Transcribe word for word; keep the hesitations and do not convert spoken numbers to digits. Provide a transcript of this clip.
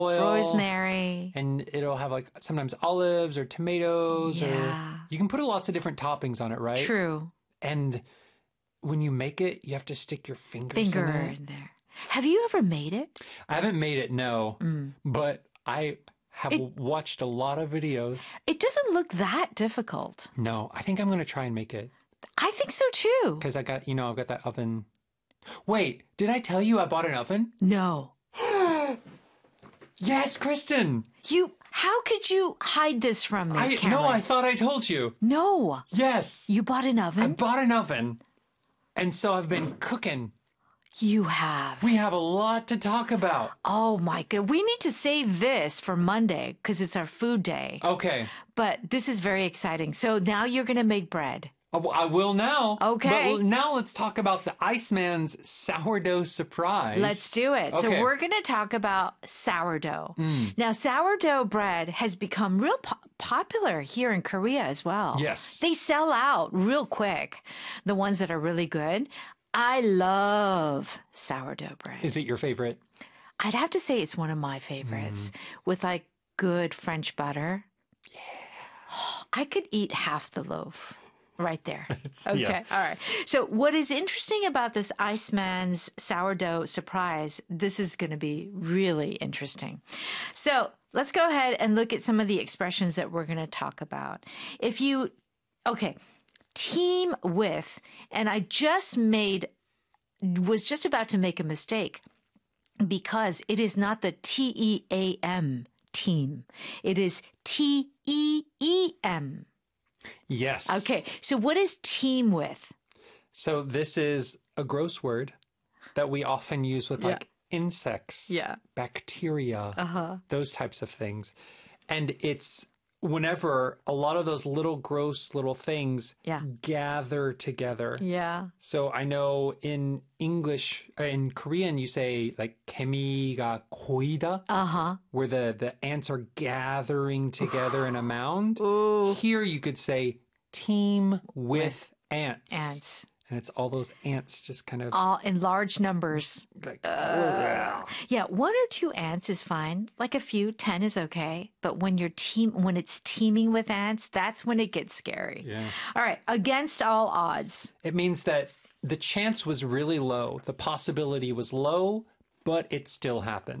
oil. Rosemary. And it'll have like sometimes olives or tomatoes. Yeah. Or you can put lots of different toppings on it, right? True. And when you make it, you have to stick your fingers Finger in it. in there. Have you ever made it? I haven't made it, no. Mm. But I have It- watched a lot of videos. It doesn't look that difficult. No, I think I'm going to try and make it. I think so too. Because I got, you know, I've got that oven. Wait, did I tell you I bought an oven? No. Yes, Kristen. You, how could you hide this from me, I, Cameron? no, I thought I told you. No. Yes. You bought an I oven? bought an oven. And so I've been cooking. You have. We have a lot to talk about. Oh my God. We need to save this for Monday because it's our food day. Okay. But this is very exciting. So now you're going to make bread. I w- I will now. Okay. But now let's talk about the Iceman's sourdough surprise. Let's do it. So Okay. we're going to talk about sourdough. Now, sourdough bread has become real po- popular here in Korea as well. Yes. They sell out real quick, the ones that are really good. I love sourdough bread. Is it your favorite? I'd have to say it's one of my favorites with like good French butter. Yeah. I could eat half the loaf. Right there. Okay. yeah. All right. So what is interesting about this Iceman's sourdough surprise, this is going to be really interesting. So let's go ahead and look at some of the expressions that we're going to talk about. If you, okay, team with, and I just made, was just about to make a mistake because it is not the T E A M team. It is T E E M. Yes. Okay, so what is team with? So this is a gross word that we often use with like insects, Yeah. bacteria, Uh-huh. those types of things. And it's whenever a lot of those little gross little things Yeah. gather together. Yeah. So I know in English, uh, in Korean, you say like 개미가 고이다, Uh-huh. where the, the ants are gathering together in a mound. Ooh. Here you could say team with ants. Ants. And it's all those ants just kind of All in large numbers. like, Yeah, one or two ants is fine. Like a few, ten is okay. But when you're team when it's teaming with ants, that's when it gets scary. yeah. All right, against all odds. It means that the chance was really low. The possibility was low, but it still happened.